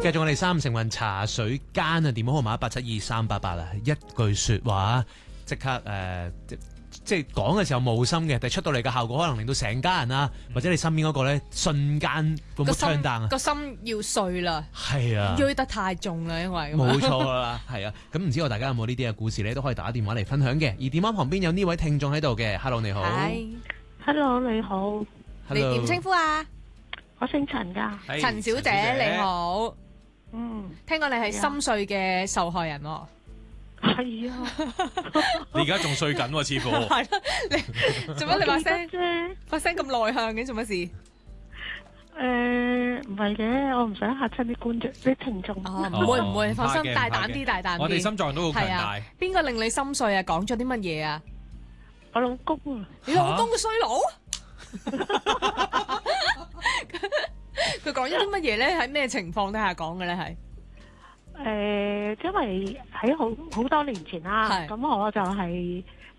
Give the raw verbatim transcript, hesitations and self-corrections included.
繼續我哋三五成雲茶水間啊，電話號碼一八七二三八八啊，一句說話即刻誒、呃，即即係講嘅時候無心嘅，但係出到嚟嘅效果可能令到成家人啊，或者你身邊嗰個咧瞬間咁樣槍彈啊， 個心要碎啦， 係啊， 追得太重啦，因為冇錯啦，係啊，咁唔知道大家有冇呢啲嘅故事咧，都可以打電話嚟分享嘅。而電話旁邊有呢位聽眾喺度嘅 ，Hello 你好 ，Hello 你好， 你點稱呼啊？ 我姓陳噶， 陳小姐你好， 嗯， 聽講你係心碎嘅受害人喎。 係啊， 你而家仲睡緊喎，似乎係咯，你做乜你把聲啫？ 把聲咁內向嘅，做乜事？ 誒，唔係嘅，我唔想嚇親啲觀眾、啲聽眾。 哦，唔會唔會，放心，大膽啲，大膽啲。 我哋心臟都好強大。 邊個令你心碎啊？講咗啲乜嘢啊？ 我老公啊， 你老公個衰佬？佢講咗啲乜嘢咧？喺咩情況底下講嘅咧？係？ 誒，因為喺好好多年前啦，咁我就係